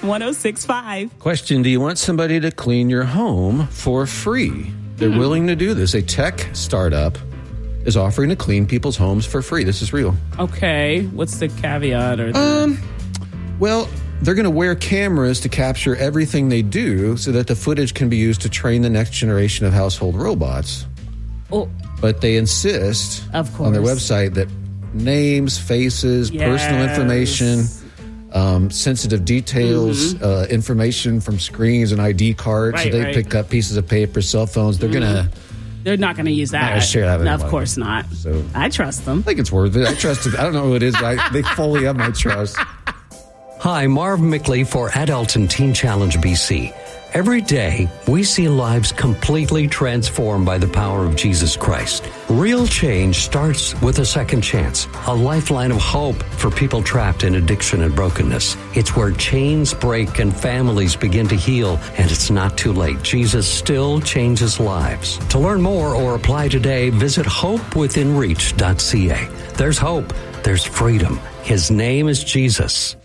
617-686-1065. Question, do you want somebody to clean your home for free? They're willing to do this. A tech startup is offering to clean people's homes for free. This is real. Okay. What's the caveat? Well, they're going to wear cameras to capture everything they do so that the footage can be used to train the next generation of household robots. Oh. But they insist Of course. on their website that names, faces, personal information, sensitive details, information from screens and ID cards. Right, so they pick up pieces of paper, cell phones. They're They're not going to use that. Not gonna share that with No, of anybody. course not. So I trust them. I think it's worth it. I trust it. I don't know who it is, but they fully have my trust. Hi, Marv Mickley for Adult and Teen Challenge BC. Every day, we see lives completely transformed by the power of Jesus Christ. Real change starts with a second chance, a lifeline of hope for people trapped in addiction and brokenness. It's where chains break and families begin to heal, and it's not too late. Jesus still changes lives. To learn more or apply today, visit hopewithinreach.ca. There's hope. There's freedom. His name is Jesus.